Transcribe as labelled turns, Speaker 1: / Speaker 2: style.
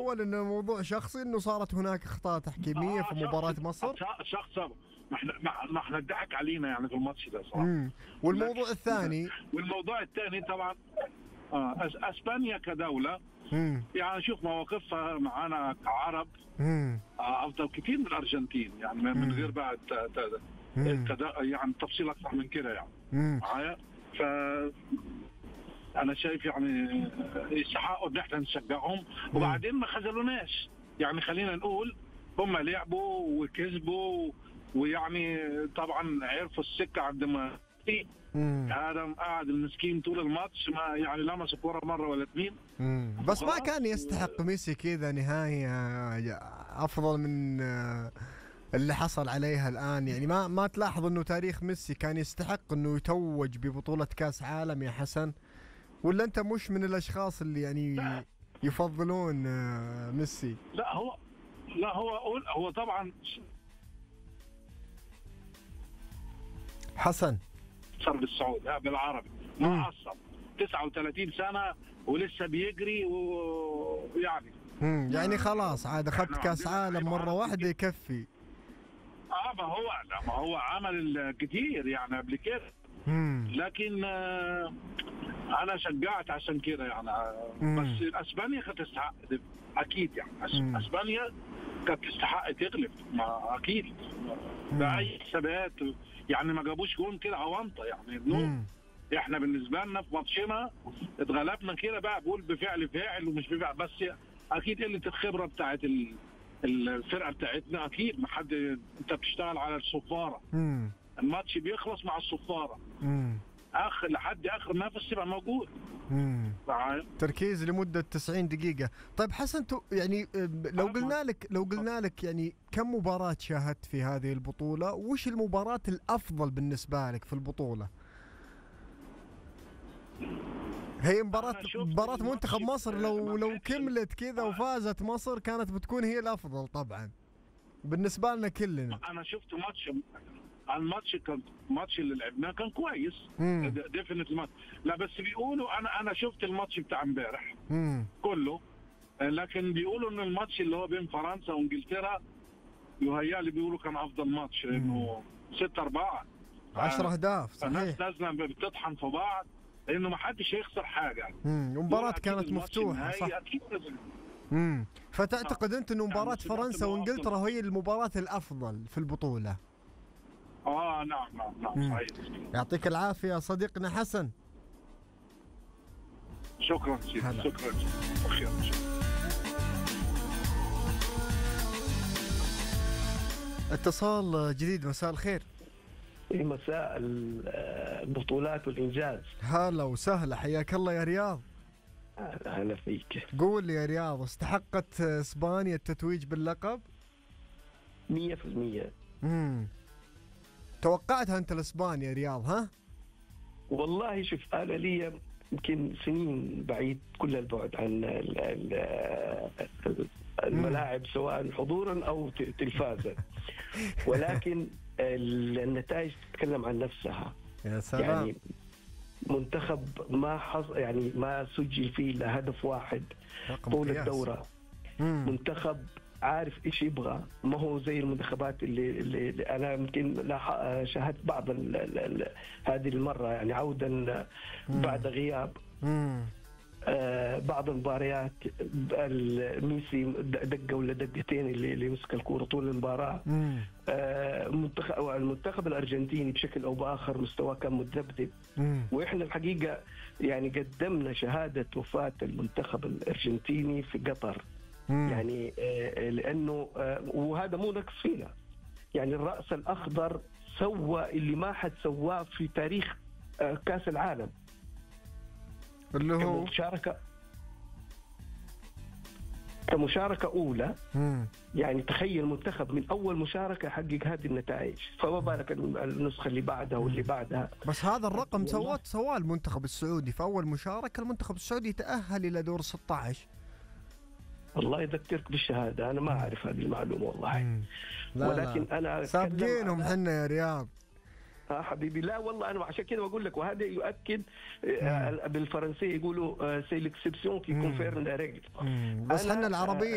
Speaker 1: الأول أنه موضوع شخصي، أنه صارت هناك أخطاء تحكيمية في مباراة مصر.
Speaker 2: شخص ما احنا ادعك علينا يعني في الماتش ده صراحة.
Speaker 1: والموضوع الثاني
Speaker 2: طبعا اسبانيا كدولة يعني شوف مواقفها معنا كعرب افضل كثير من الارجنتين، يعني من غير بعد يعني تفصيل اكثر من كده يعني معايا. ف انا شايف يعني يستحقوا ان احنا نشجعهم، وبعدين ما خذلوناش يعني. خلينا نقول هم لعبوا وكسبوا، ويعني طبعا عرفوا السكه عندما هذا قاعد المسكين طول الماتش ما يعني لمس الكوره مره ولا اثنين.
Speaker 1: بس ما كان يستحق ميسي كذا نهاية افضل من اللي حصل عليها الان. يعني ما تلاحظ انه تاريخ ميسي كان يستحق انه يتوج ببطولة كاس عالم يا حسن؟ ولا انت مش من الاشخاص اللي يعني يفضلون ميسي؟
Speaker 2: لا هو طبعا
Speaker 1: حسن
Speaker 2: صار بالسعود بالعربي ما عصب 39 سنة ولسه بيجري ويعني
Speaker 1: يعني خلاص عاد اخذت كاس عالم مرة واحدة يكفي.
Speaker 2: ما هو عمل كتير يعني قبل كده، لكن انا شجعت عشان كده يعني. بس اسبانيا كانت تستحق اكيد يعني. اسبانيا كانت تستحق تغلب ما اكيد باي حسابات يعني. ما جابوش جون كده اونطه يعني. احنا بالنسبه لنا في ماتشنا اتغلبنا كده بقى، بقول بفعل فاعل ومش بفعل، بس اكيد قله الخبره بتاعت الفرقه بتاعتنا اكيد. ما حد انت بتشتغل على الصفاره، الماتش بيخلص مع الصفاره لحد اخر نفس يبقى موجود.
Speaker 1: تركيز لمده 90 دقيقه. طيب حسن يعني لو قلنا لك يعني كم مباراه شاهدت في هذه البطوله، وش المباراه الافضل بالنسبه لك في البطوله؟ هي مباراة منتخب مصر لو كملت كذا وفازت مصر كانت بتكون هي الافضل طبعا بالنسبه لنا كلنا.
Speaker 2: انا شفت الماتش اللي لعبناه كان كويس ديفينتلي ماتش. لا بس بيقولوا انا شفت الماتش بتاع امبارح كله، لكن بيقولوا ان الماتش اللي هو بين فرنسا وانجلترا يهيألي بيقولوا كان افضل ماتش، لانه 6-4
Speaker 1: 10 اهداف صحيح.
Speaker 2: الناس نازله بتطحن في بعض لانه ما حدش هيخسر حاجه.
Speaker 1: المباراة كانت مفتوحة صح. فتعتقد انت انه مباراة فرنسا وانجلترا هي المباراة الافضل في البطولة؟
Speaker 2: نعم صحيح.
Speaker 1: يعطيك العافية صديقنا حسن.
Speaker 2: شكرا شكرا.
Speaker 1: اتصال جديد، مساء الخير.
Speaker 3: مساء البطولات والإنجاز.
Speaker 1: هلا وسهلا، حياك الله يا رياض.
Speaker 3: هلا فيك.
Speaker 1: قول لي يا رياض، استحقت اسبانيا التتويج باللقب؟
Speaker 3: 100%.
Speaker 1: توقعتها انت الاسبانيا يا رياض ها؟
Speaker 3: والله شوف انا لي يمكن سنين بعيد كل البعد عن الملاعب سواء حضورا او تلفازا، ولكن النتائج تتكلم عن نفسها.
Speaker 1: يا سلام.
Speaker 3: يعني منتخب ما سجل فيه الا هدف واحد طول الدورة. منتخب عارف ايش يبغى، ما هو زي المنتخبات اللي انا يمكن شاهدت بعض هذه المرة يعني عودا بعد غياب. بعض المباريات ميسي دقه ولا دقتين اللي مسك الكوره طول المباراه. المنتخب الارجنتيني بشكل او باخر مستواه كان متذبذب، واحنا الحقيقه يعني قدمنا شهاده وفاه المنتخب الارجنتيني في قطر. يعني لانه وهذا مو نقص فينا، يعني الراس الاخضر سوى اللي ما حد سواه في تاريخ كاس العالم،
Speaker 1: اللي هو
Speaker 3: كمشاركة أولى. يعني تخيل منتخب من أول مشاركة يحقق هذه النتائج، فما بالك النسخة اللي بعدها واللي بعدها.
Speaker 1: بس هذا الرقم سواه المنتخب السعودي في أول مشاركة. المنتخب السعودي تأهل إلى دور 16.
Speaker 3: الله يذكرك بالشهادة، أنا ما أعرف هذه المعلومة والله.
Speaker 1: ولكن أنا سابقينهم حنا يا رياض.
Speaker 3: حبيبي لا والله انا عشان كده بقول لك، وهذا يؤكد بالفرنسيه يقولوا سي ليكسيبسيون كي كونفيرم لا ريغل.
Speaker 1: بس احنا العربيه